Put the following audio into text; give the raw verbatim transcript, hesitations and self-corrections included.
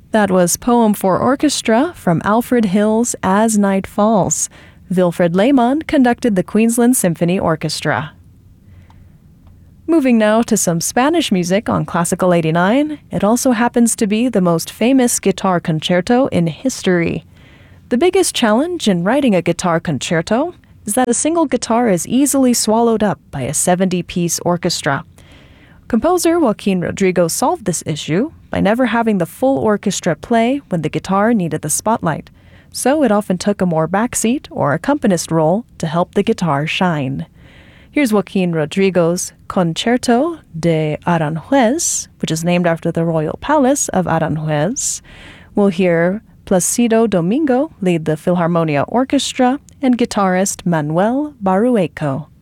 That was Poem for Orchestra from Alfred Hill's As Night Falls. Wilfred Lehmann conducted the Queensland Symphony Orchestra. Moving now to some Spanish music on Classical eighty-nine, it also happens to be the most famous guitar concerto in history. The biggest challenge in writing a guitar concerto is that a single guitar is easily swallowed up by a seventy-piece orchestra. Composer Joaquin Rodrigo solved this issue by never having the full orchestra play when the guitar needed the spotlight, so it often took a more backseat or accompanist role to help the guitar shine. Here's Joaquin Rodrigo's Concerto de Aranjuez, which is named after the royal palace of Aranjuez. We'll hear Placido Domingo lead the Philharmonia Orchestra and guitarist Manuel Barueco.